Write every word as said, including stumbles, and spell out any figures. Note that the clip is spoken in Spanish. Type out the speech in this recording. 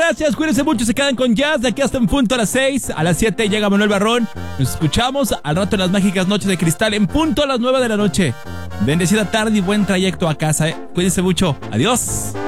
gracias, cuídense mucho, se quedan con Jazz de aquí hasta en punto a las seis. A las siete llega Manuel Barrón. Nos escuchamos al rato en las mágicas noches de cristal en punto a las nueve de la noche. Bendecida tarde y buen trayecto a casa, ¿eh? Cuídense mucho. Adiós.